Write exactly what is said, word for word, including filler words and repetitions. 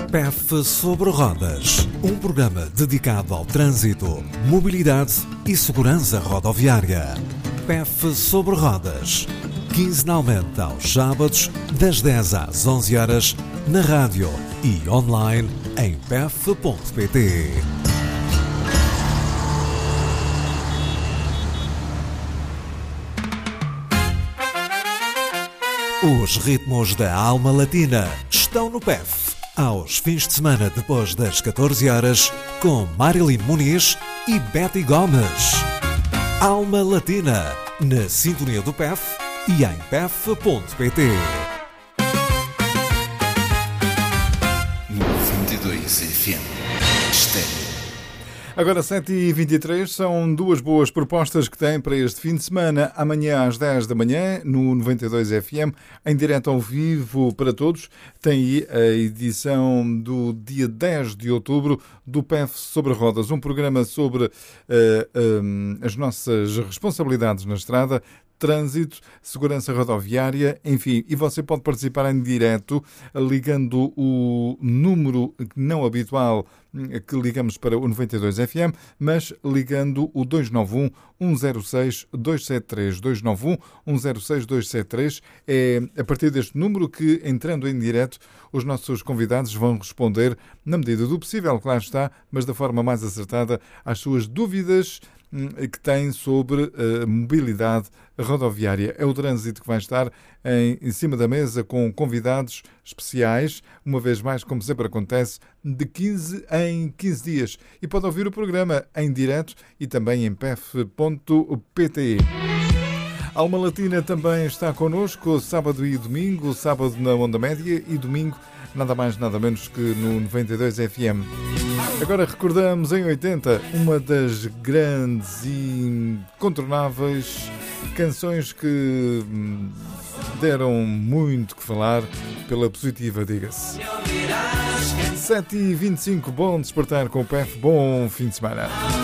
P E F sobre Rodas, um programa dedicado ao trânsito, mobilidade e segurança rodoviária. P E F sobre Rodas, quinzenalmente aos sábados, das dez às onze horas, na rádio e online em p f ponto p t. Os ritmos da alma latina estão no P E F. Aos fins de semana depois das catorze horas, com Marilyn Muniz e Betty Gomes. Alma Latina, na sintonia do P E F e em p f ponto p t. noventa e dois F M Estéreo. Agora sete e vinte e três, são duas boas propostas que tem para este fim de semana. Amanhã às dez da manhã, no noventa e dois F M, em direto ao vivo para todos, tem aí a edição do dia dez de outubro do P E F sobre Rodas, um programa sobre uh, um, as nossas responsabilidades na estrada, trânsito, segurança rodoviária, enfim, e você pode participar em direto ligando o número não habitual que ligamos para o noventa e dois F M, mas ligando o dois nove um, um zero seis, dois sete três, dois nove um, um zero seis, dois sete três. É a partir deste número que, entrando em direto, os nossos convidados vão responder, na medida do possível, claro está, mas da forma mais acertada, às suas dúvidas que têm sobre a mobilidade rodoviária. É o trânsito que vai estar em, em cima da mesa com convidados especiais, uma vez mais, como sempre acontece, de quinze em quinze dias. E pode ouvir o programa em direto e também em p f ponto p t. Alma Latina também está connosco, sábado e domingo, sábado na Onda Média e domingo nada mais nada menos que no noventa e dois F M. Agora recordamos em oitenta uma das grandes e incontornáveis canções que deram muito que falar, pela positiva, diga-se. sete e vinte e cinco, bom despertar com o P E F, bom fim de semana.